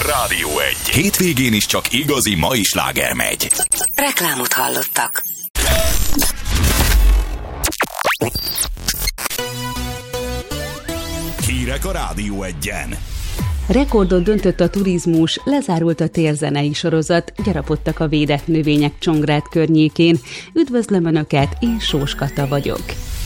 Rádió 1. Hétvégén is csak igazi mai sláger megy. Reklámot hallottak. Hírek a Rádió 1-en. Rekordot döntött a turizmus, lezárult a térzenei sorozat, gyarapodtak a védett növények Csongrád környékén. Üdvözlöm Önöket, én Sós Kata vagyok.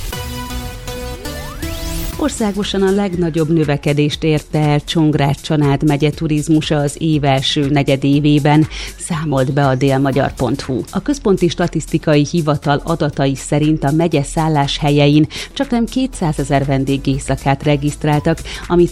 Országosan a legnagyobb növekedést érte el Csongrád-Csanád megye turizmusa az év első negyedévében, számolt be a délmagyar.hu. A Központi Statisztikai Hivatal adatai szerint a megye szálláshelyein csaknem 200 000 vendégéjszakát regisztráltak, ami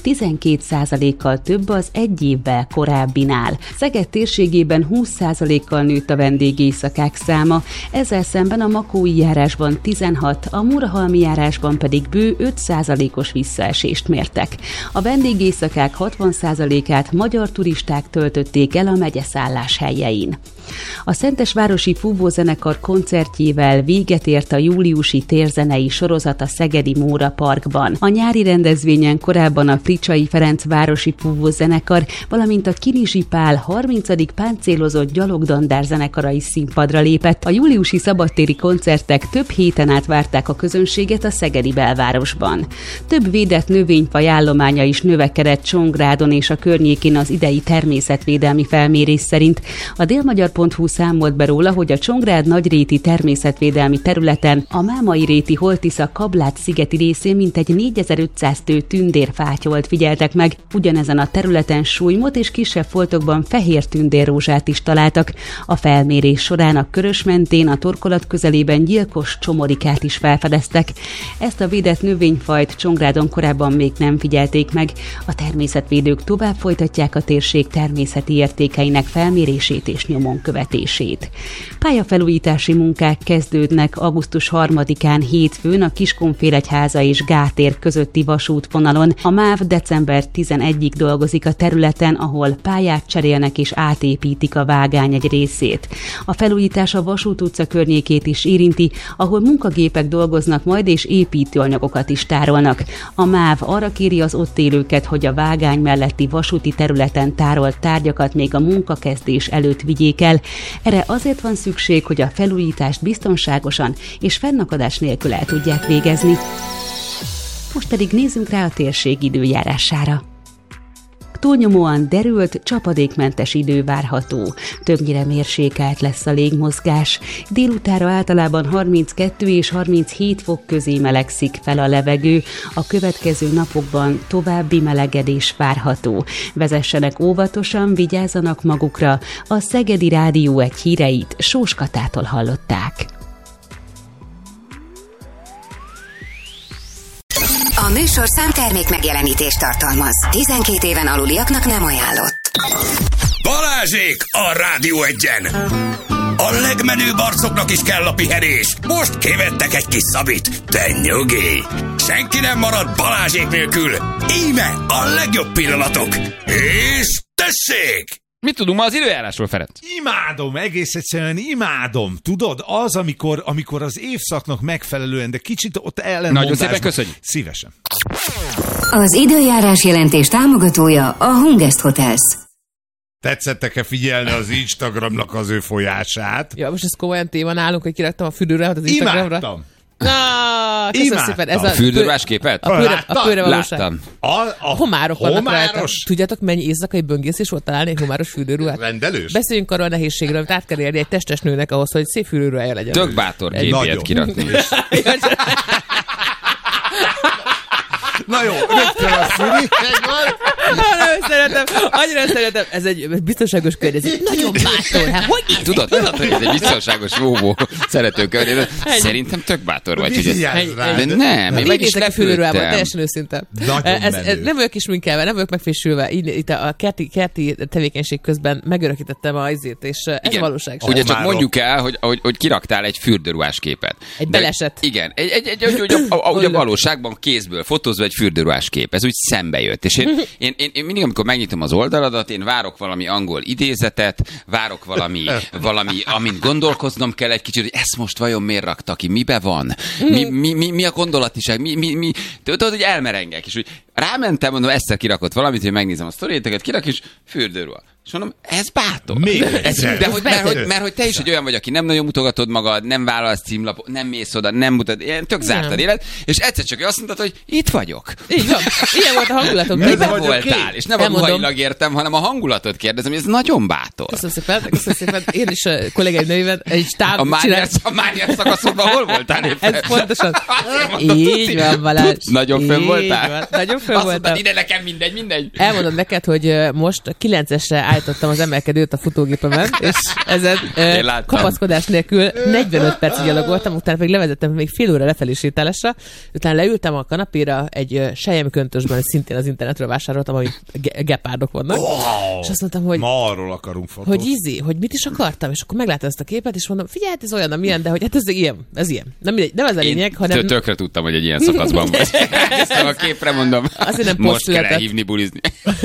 12%-kal több az egy évvel korábbinál. Szeged térségében 20%-kal nőtt a vendégéjszakák száma, ezzel szemben a Makói járásban 16, a Murahalmi járásban pedig bő 5%-os visszaesést mértek. A vendégéjszakák 60%-át magyar turisták töltötték el a megye szálláshelyein. A Szentesvárosi Fúvózenekar koncertjével véget ért a júliusi térzenei sorozat a szegedi Móra Parkban. A nyári rendezvényen korábban a Fricsai Ferenc Városi Fúvózenekar, valamint a Kinizsi Pál 30. páncélozott gyalogdandár zenekara is színpadra lépett. A júliusi szabadtéri koncertek több héten át várták a közönséget a szegedi belvárosban. Több védett növényfaj állománya is növekedett Csongrádon és a környékén az idei természetvédelmi felmérés szerint. A délmagyar.hu számolt be róla, hogy a Csongrád nagyréti természetvédelmi területen a Mámai-réti Holtisza Kablát szigeti részén mintegy 4500 tő tündérfátyolt figyeltek meg. Ugyanezen a területen súlymot és kisebb foltokban fehér tündérrózsát is találtak. A felmérés során a Körös mentén, a torkolat közelében gyilkos csomorikát is felfedeztek. Ezt a védett növényfajt Csongrádon korábban még nem figyelték meg. A természetvédők tovább folytatják a térség természeti értékeinek felmérését és nyomon követését. Pályafelújítási munkák kezdődnek augusztus 3-án hétfőn a Kiskunfélegyháza és Gátér közötti vasútvonalon. A MÁV december 11-ig dolgozik a területen, ahol pályát cserélnek és átépítik a vágány egy részét. A felújítás a Vasút utca környékét is érinti, ahol munkagépek dolgoznak majd és építőanyagokat is tárolnak. A MÁV arra kéri az ott élőket, hogy a vágány melletti vasúti területen tárolt tárgyakat még a munkakezdés előtt vigyék el. Erre azért van szükség, hogy a felújítást biztonságosan és fennakadás nélkül el tudják végezni. Most pedig nézzünk rá a térség időjárására. Túlnyomóan derült, csapadékmentes idő várható. Többnyire mérsékelt lesz a légmozgás. Délutánra általában 32 és 37 fok közé melegszik fel a levegő. A következő napokban további melegedés várható. Vezessenek óvatosan, vigyázzanak magukra. A Szegedi Rádió 1 híreit Sós Katától hallották. A műsorszám termék megjelenítést tartalmaz. 12 éven aluliaknak nem ajánlott. Balázsék a Rádió 1-en! A legmenőbb arcoknak is kell a pihenés. Most kivettek egy kis szabit. De nyugi! Senki nem marad Balázsék nélkül. Íme a legjobb pillanatok. És tessék! Mit tudunk ma az időjárásról, Ferenc? Imádom, egész egyszerűen imádom. Tudod, az, amikor az évszaknak megfelelően, de kicsit ott ellenmondásban. Nagyon szépen köszönjük. Szívesen. Az időjárás jelentés támogatója a Hungest Hotels. Tetszettek-e figyelni az Instagramnak az ő folyását? Ja, most ez komolyan téma nálunk, hogy kiraktam a fürdőre az Instagramra. Imádtam. Köszönöm szépen. Ez A fürdőruhás képet? A pőre valóság. Láttam. A homárok vannak rajta. Tudjátok, mennyi éjszakai böngészés volt találni egy homáros fürdőruhát? Rendelős? Beszéljünk arról a nehézségről, amit át kell érni egy testes nőnek ahhoz, hogy szép fürdőruhája legyen. Tök bátor képért kirakni. Na jó, rögtön a szüli. Annyira szeretem. Ez egy biztonságos környezet. Nagyon bátor. Hát hogy így? Tudod, hogy ez egy biztonságos vóvó szerető környezet. Szerintem tök bátor vagy. De nem, én meg is lepültem. Teljesen őszinte. Nem vagyok is minkelve, nem vagyok megfésülve. Itt a kerti tevékenység közben megörökítettem a izét, és ez valóság. Ugye csak mondjuk el, hogy kiraktál egy fürdőruhás képet. Egy beleset. Igen. Ugye a valóságban kézből fotózva egy fürdőruhás kép. Ez úgy szembe jött. És én mindig, amikor megnyitom az oldaladat, én várok valami angol idézetet, várok valami amin gondolkoznom kell egy kicsit, hogy ezt most vajon miért rakta ki, mibe van, mi a gondolatiság, tudod, hogy elmerengek, és úgy rámentem, mondom, egyszer kirakott valamit, hogy megnézem a sztoriéteket, kirak, és fürdőruha. És mondom, ez bátor. Mert hogy te is egy olyan vagy, aki nem nagyon mutogatod magad, nem vállalsz címlapot, nem mész oda, nem mutat, ilyen tök zárt élet, és egyszer csak azt mondtad, hogy itt vagyok. Így van. Ilyen volt a hangulatom. Miben voltál? És nem a ruhailag értem, hanem a hangulatot kérdezem, hogy ez nagyon bátor. Köszönöm szépen. Én is a kollégáim nőiben egy stáb A Mániás szakaszodban hol voltál éppen? Ez pontosan. Így van, Balázs. Nagyon fönn voltál? Nagyon fönn voltam. Ide nekem mindegy. Elmondom neked, hogy most 9-esre állítottam az emelkedőt a futógépemen, és ezen kapaszkodás nélkül 45 percig gyalogoltam, utána pedig levezettem még fél óra lefelé sétálásra, utána leültem a kanapéra egy selyemköntösben, szintén az internetről vásároltam, ahol gepárdok vannak, és azt mondtam, hogy ma arról akarunk fotót. Hogy mit is akartam, és akkor megláttam ezt a képet, és mondom, figyelj, ez olyan, amilyen, de hogy hát ez ilyen. Nem az a lényeg, hanem... Tökre tudtam, hogy egy ilyen szakaszban vagy. Ezt a képre mondom, most kell elhívni bulizni.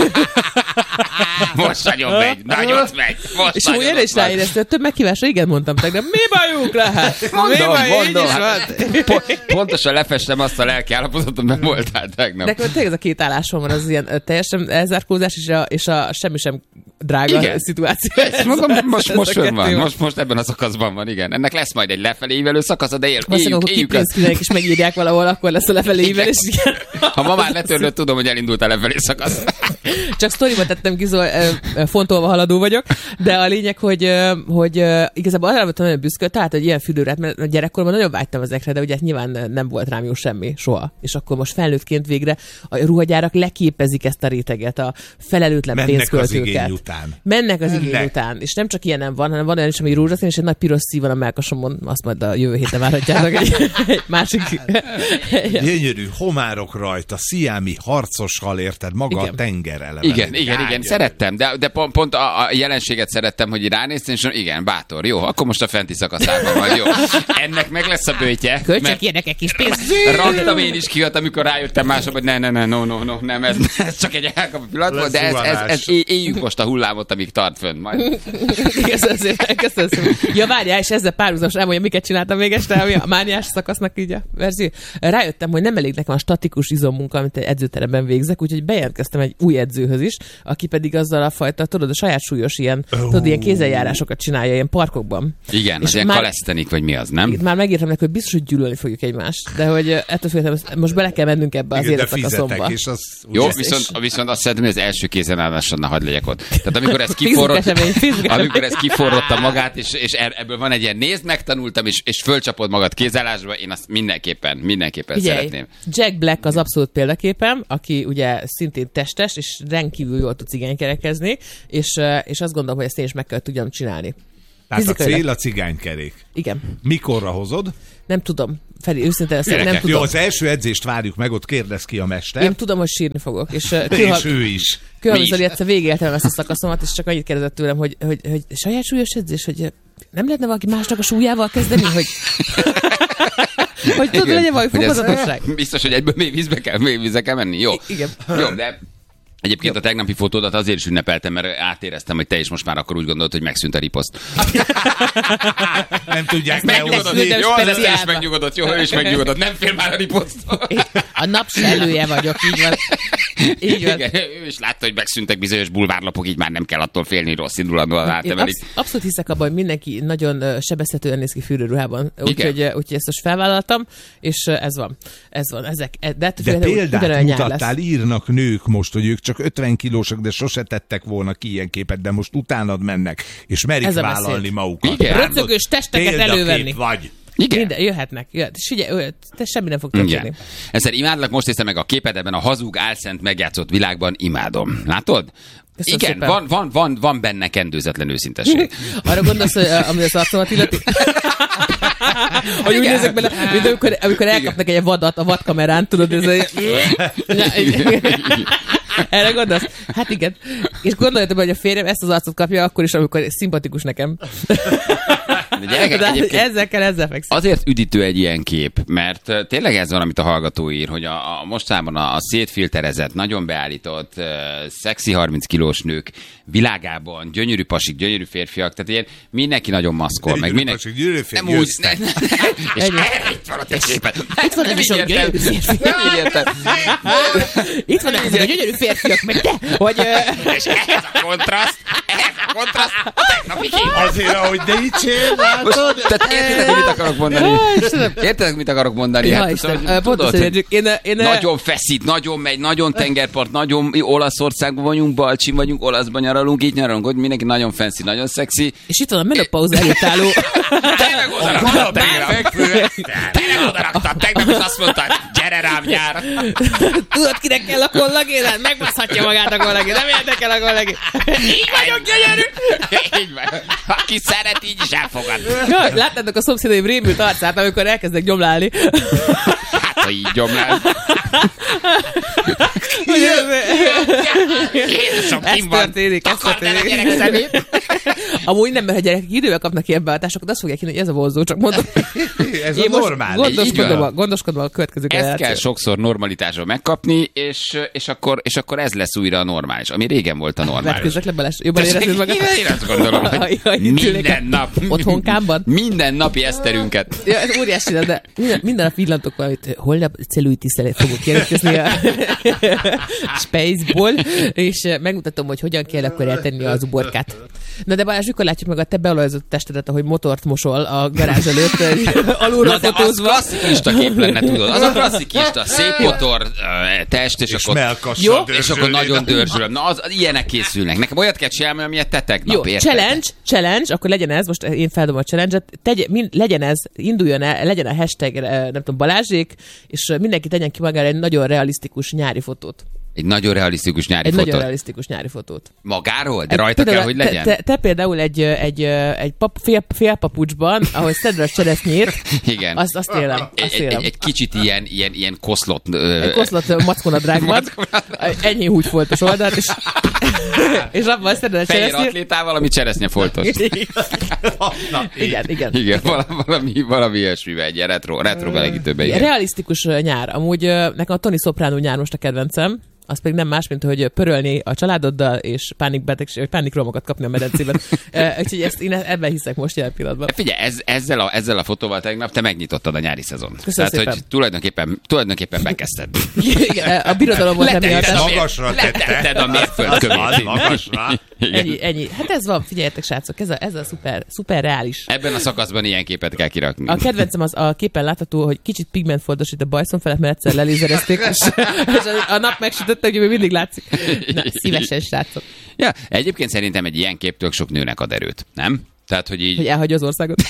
Most nagyon megy. És úgy erre is ráéreztem, több meghívásra igen mondtam tegnap. Mi bajuk lehet? Mondom. Pontosan lefestem azt a lelki állapotot, amiben voltál tegnap. Nekem tényleg ez a két állásom van, az ilyen teljesen elzárkózás és a semmi sem drága szituáció. Most van. Most ebben a szakaszban van, igen. Ennek lesz majd egy lefelé ívelő szakasz, de éljük ezt. És megírják valahol, akkor lesz a lefelé ívelés. Ha ma már letörlött, tudom, hogy elindult a lefelé szakasz. Csak sztoriba tettem ki, fontolva haladó vagyok, de a lényeg, hogy igazából arra voltam nagyon büszke, tehát egy ilyen fürdőre, mert gyerekkorban nagyon vágytam ezekre, de ugye nyilván nem volt rám jó semmi, soha. És akkor most felnőttként végre a ruhagyárak leképezik ezt a réteget, a felelőtlen pénzköltőket. Mennek az igény után. És nem csak ilyen nem van, hanem van olyan is, ami rózsaszín, és egy nagy piros szív van a mellkasomon, azt majd a jövő héten várhatjátok egy másik. Gyönyörű homárok rajta, sziámi harcos hal, érted, maga a tenger eleve. Igen, szerettem, de pont a jelenséget szerettem, hogy ránéztem, és igen, bátor, jó, akkor most a fenti szakaszában vagy, jó. Ennek meg lesz a bőtje. Költsek ilyeneket kis pénzt. Raktam én is ki, amikor rájöttem mások, hogy nem, ez csak egy elkapó pillanat volt, de ez éljük most a hullámot, amíg tart fönn majd. Köszönöm. Ja, várjál, és ezzel párhuzamos elmondja, miket csináltam még este, ami a mániás szakasznak így a verzió. Rájöttem, hogy nem elég nekem a statikus izommunka, amit egy edzőteremben végzek, úgyhogy bejelentkeztem egy új edzőhöz is, aki pedig azzal a fajta, tudod, a saját súlyos ilyen kézzeljárásokat csinálja ilyen parkokban. Igen, az ilyen kalesztenik, vagy mi az, nem? Már megírtam neki, hogy biztos, hogy gyűlölni fogjuk egymást, de hogy ettől féltem, most bele kell mennünk ebbe az életszakaszomba. Jó, viszont azt szeretném, hogy az első kézenállásra hadd legyek ott. Tehát amikor ez kiforrotta magát, és ebből van egy ilyen nézd, megtanultam, és fölcsapod magad kézállásba, én azt mindenképpen szeretném. Jack Black az abszolút példaképem, aki ugye szintén testes, és rendkívül jól tud cigánykerekezni, és azt gondolom, hogy ezt én is meg kell tudjam csinálni. Tehát a cél a cigánykerék. Igen. Mikorra hozod? Nem tudom. Feri, őszintén nem tudom. Jó, az első edzést várjuk meg, ott kérdez ki a mester. Én tudom, hogy sírni fogok. És ő is. Kőhalmi egyszer végigéltem ezt a szakaszomat, és csak annyit kérdezett tőlem, hogy saját súlyos edzés, hogy nem lehetne valaki másnak a súlyával kezdeni, hogy tudod, legyen valami fokozatosság. Biztos, hogy egyből mély vízbe kell menni. Jó. Igen. Jó, de egyébként a tegnapi fotódat azért is ünnepeltem, mert átéreztem, hogy te is most már akkor úgy gondolod, hogy megszűnt a riposzt. Nem tudják megnyugodni. Jó, az is megnyugodott. Jó, ő is megnyugodott. Nem fél már a riposzt. A napselője vagyok, így van. Igen, ő is látta, hogy megszűntek bizonyos bulvárlapok, így már nem kell attól félni, rossz indulatban átemelik. Abszolút hiszek abban, hogy mindenki nagyon sebezhetően néz ki fürdőruhában. Úgyhogy ezt most felvállaltam, és ez van. De példát mutattál, írnak nők most, hogy ők csak 50 kilósak, de sose tettek volna ki ilyen képet, de most utánad mennek, és merik vállalni magukat. Röcögős testeket elővenni. Vagy. Igen. Minden, jöhetnek. És figyelj, te semmi nem fog történni. Ezzel imádlak, most néztem meg a képed ebben a hazug, álszent megjátszott világban, imádom. Látod? Köszönöm igen, van benne kendőzetlen őszintesség. Arra gondolsz, ami az arcomat illeti? Hogy úgy nézek bele, mint amikor elkapnak egy vadat a vadkamerán, tudod, ez egy... Erre gondolsz? Hát igen. És gondoljatok, hogy a férjem ezt az arcot kapja akkor is, amikor szimpatikus nekem. Ezzel fekszik. Azért üdítő egy ilyen kép, mert tényleg ez van, amit a hallgató ír, hogy a mostában a szétfilterezett, nagyon beállított, szexi 30 kilós nők világában gyönyörű pasik, gyönyörű férfiak, tehát ilyen mindenki nagyon maszkol. Meg mindenki... Pasik, gyönyörű nem úgy, és itt van a tessépen. Itt van a gyönyörű férfiak. Itt vannak ezek a gyönyörű férfiak, meg te, hogy... És ehhez a kontraszt, a tegnapi kép. Azért, ahogy de így csér, látod? Tehát értitek, mit akarok mondani? Értitek, mit akarok mondani? Nagyon feszít, nagyon megy, nagyon tengerpart, nagyon Olaszországban vagyunk, Balcsin vagyunk, Olaszban nyaralunk, így nyaralunk, hogy mindenki nagyon fancy, nagyon szexi. És itt van a menopauza előtt álló. Tényleg odaraktad, tegnap is azt mondtad, gyere rám nyára. Tudod, kinek kell a kollagén? Megbaszhatja magát a kollagén, nem érdekel a kollagén. Így vagyok gyönyörű. Így van. Aki szeret, így is elfogad. Láttátok a szomszédaim rémült arcát, amikor elkezdek gyomlálni. Hát, ha így gyomlál. Jézusom, kim van. Takard el a gyerek szemét. Amúgy nem, mert ha gyerekek idővel kapnak ilyen beállításokat, azt fogják hinni, hogy ez a vonzó, csak mondom. Ez a normális. Gondoskodom a következő generáció. Ezt kell sokszor normalitásról megkapni, és akkor ez lesz újra a normális, ami régen volt a normális. Vetkőzzek le, Balázs, jobban érezted magad? Én azt gondolom, hogy minden nap. Otthonkámban? Minden napi eszterünket. Ja, ez óriási, de minden nap villantok valamit, holnap cellulitiszt fogok jelentkezni a Spaceból, és megmutatom, hogy hogyan kell akkor eltenni az uborkát. Na de Balázs, mikor látjuk meg a te beolajozott testedet, ahogy motort mosol a garázs előtt, alulról fotózva. Az klasszikista kép lenne, tudod. Az a klasszikista, szép motor, test, és akkor nagyon dörzsölöm. Na, ilyenek készülnek. Nekem olyat kell csinálni, amilyet te tegnap, érted? Challenge, akkor legyen ez, most én feldobom a challenge-et, legyen ez, induljon el, legyen a hashtag, nem tudom, Balázsék, és mindenki tegyen ki magára egy nagyon realisztikus nyári fotót. Egy nagyon realisztikus nyári fotót. Nagyon realisztikus nyári fotót. Magáról? De rajta kell, hogy legyen? Te például egy félpapucsban, ahogy szedve a cseresznyét, igen. Azt élem. Egy kicsit ilyen koszlott... Egy koszlott mackonadrágban. Ennyi húgyfoltos oldalt, és abban szedve a cseresznyét. Fehér atlétával, ami cseresznyefoltos. Igen. Valami ilyesmivel, egy ilyen retro belegítőbe. Realisztikus nyár. Amúgy nekem a Tony Soprano nyár most a kedvencem. Az pedig nem más, mint hogy pörölni a családoddal, és pánikromokat kapni a medencében. Úgyhogy én ebben hiszek most jelen pillanatban. Figyelj, ezzel a fotóval tegnap te megnyitottad a nyári szezont. Köszönöm Tehát, szépen. hogy tulajdonképpen bekezdted. Igen, a birodalom volt magasra letetted a mérföldkövét. Magasra. Ennyi. Hát ez van, figyeljetek srácok, ez a szuper reális. Ebben a szakaszban ilyen képet kell kirakni. A kedvencem az a képen látható, hogy kicsit pigmentfoltosít a bajszon felett, mert egyszer lelézerezték, és a nap megsütötte, hogy még mindig látszik. Na, szívesen srácok. Ja, egyébként szerintem egy ilyen kép tök sok nőnek ad erőt, nem? Tehát, hogy így... Hogy elhagyja az országot.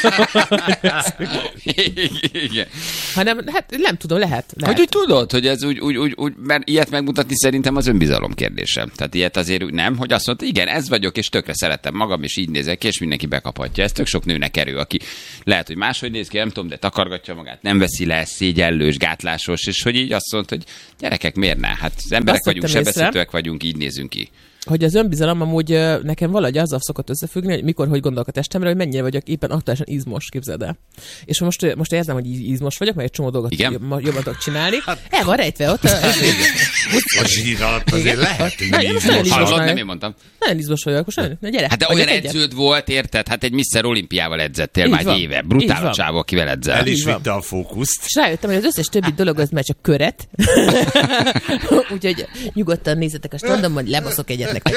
Igen. Hanem, hát nem tudom, lehet. Hogy úgy tudod, hogy ez úgy, mert ilyet megmutatni szerintem az önbizalom kérdése. Tehát ilyet azért úgy nem, hogy azt mondta, igen, ez vagyok, és tökre szeretem magam, és így nézek ki, és mindenki bekaphatja. Ez tök sok nőnek erő, aki lehet, hogy máshogy néz ki, nem tudom, de takargatja magát, nem veszi le, szégyellős, gátlásos, és hogy így azt mondta, hogy gyerekek, miért ne? Hát az emberek vagyunk, sebezhetőek vagyunk, így nézünk ki. Hogy az önbizalom amúgy nekem valahogy azzal szokott összefüggni, hogy mikor, hogy gondolok a testemre, hogy mennyire vagyok éppen aktuálisan izmos, képzeld el. És most érzem, hogy izmos vagyok, mert egy csomó dolgot jobban tudok csinálni. El van rejtve ott. A zsír alatt azért lehet, hogy izmos. Hallod, nem én mondtam. Nagyon izmos vagyok, most na gyere. Hát de olyan edződ volt, érted? Hát egy Mr. Olimpiával edzettél már egy éve. Brutál a csávó, akivel edzel. El is vitte a fókuszt. És rájöttem, hogy az összes többi dolog az már csak köret. Úgyhogy nyugodtan nézzetek a standon, majd lebaszok egyet nektek.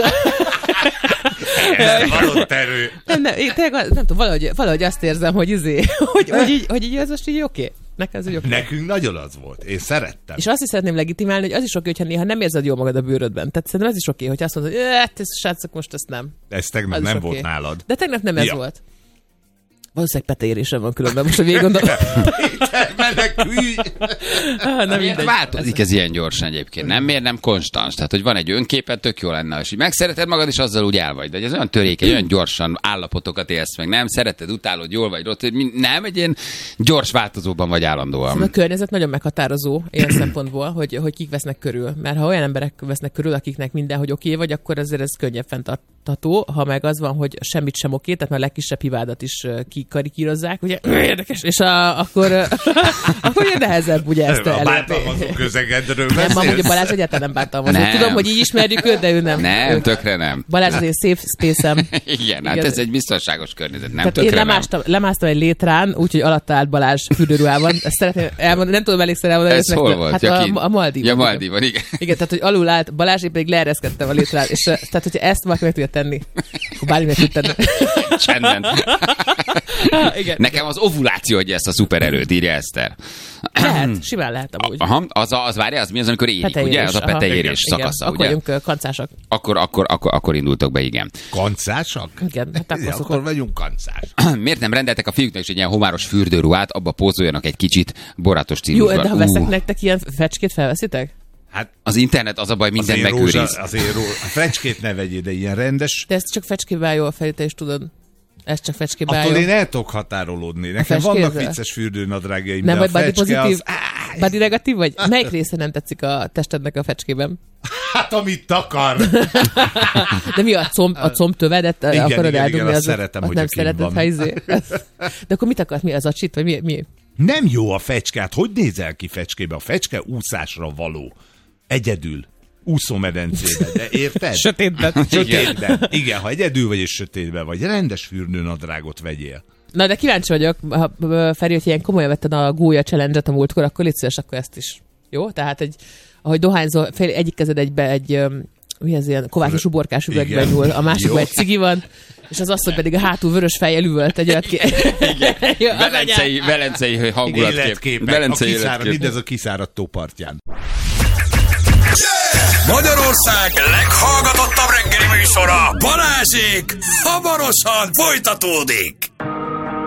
Valott erő. Nem tudom, valahogy azt érzem, hogy hogy így ez most így oké. Nekünk nagyon az volt. Én szerettem. És azt is szeretném legitimálni, hogy az is oké, hogyha néha nem érzed jól magad a bőrödben. Tehát szerintem ez is oké, hogyha azt mondod, hogy srácok, most ezt nem. Ez tegnap nem volt nálad. De tegnap nem ez volt. Valószínűleg peteérésem van különben, most a végiggondolom. Menekülj! Változik ez ilyen gyorsan egyébként, nem? Miért nem konstans? Tehát, hogy van egy önképed, tök jó lenne, és így megszereted magad, és azzal úgy el vagy. De ez olyan törékeny, olyan gyorsan állapotokat élsz meg, nem? Szereted, utálod, jól vagy rossz, nem? Egy ilyen gyors változóban vagy állandóan. A környezet nagyon meghatározó ilyen szempontból, hogy kik vesznek körül. Mert ha olyan emberek vesznek körül, akiknek mindenhogy oké vagy, akkor azért ez könnyebb tató, ha meg az van, hogy semmit sem oké, tehát már a legkisebb hibádat is kikarikírozzák, ugye, érdekes, és akkor ugye nehezebb ugye ezt elérni. A bántalmazó közegedről beszélsz? Nem, ugye Balázs egyáltalán nem bántalmazó. Tudom, hogy így ismerjük őt, de ő nem. Nem, tökre nem. Balázs az én safe space-em. Igen, hát ez egy biztonságos környezet, nem tökre én lemásztam egy létrán, úgyhogy alatta állt Balázs fürdőruhában. Ezt szeretném elmondani, nem tudom elégszer elmondani. Ez hol volt? Hát a Maldívon. Ja, Maldívon, igen. Igen, tehát hogy alul állt Balázs, én pedig leereszkedtem a létrán, és tehát hogyha ezt valaki meg tudja tenni, akkor bármi meg tud tenni. Csendben. Igen. Nekem az ovuláció adja ezt a szupererőt, írja Eszter. Lehet, simán lehet amúgy. Aha, az várja, az mi az, amikor érik, ugye? Az a petejérés szakasza, ugye? Akkor vagyunk kancásak. Akkor indultok be, igen. Kancásak? Igen, hát akkor vagyunk kancás. Miért nem rendeltek a fiúknak is egy ilyen homáros fürdőruhát, abba pózoljanak egy kicsit borátos stílusban? Jó, de ha veszek nektek ilyen fecskét, felveszitek? Hát az internet az a baj, minden megőriz. Azért a fecskét ne vegyél, de ilyen rendes. De ez csak fecskébe áll jól felé, te is tudod. Ez csak fecskébe áll. Attól én el tudok határolódni. Nekem vannak vicces fürdőnadrágjaim, nem de a vagy fecske pozitív, az... Body negatív vagy? Melyik része nem tetszik a testednek a fecskében? Hát, amit takar. De mi a combtövedet akarod eldugni? Igen, azt szeretem, hogy nem szereted, ha izé. De akkor mit akarsz? Mi az acsit? Vagy mi? Nem jó a fecskát. Hogy nézel ki fecskébe? A fecske úszásra való. Egyedül. Úszómedencébe, de érted? Sötétben. Igen, ha egyedül vagy és sötétben vagy, rendes fürdőnadrágot vegyél. Na, de kíváncsi vagyok, Feri, hogy ilyen komolyan vetted a gólya challenge-et a múltkor, akkor légy szíves, akkor ezt is. Jó? Tehát, ahogy dohányzol, egyik kezed egy mi ez ilyen kovászos uborkás üvegben nyúl, a másikban egy cigi van, és az asszony pedig a hátul vörös fejjel üvölt egy olyat ki. Igen, velencei hangulatkép. Mindez a kiszáradt tópartján. Magyarország leghallgatottabb reggeli műsora, Balázsék, hamarosan folytatódik.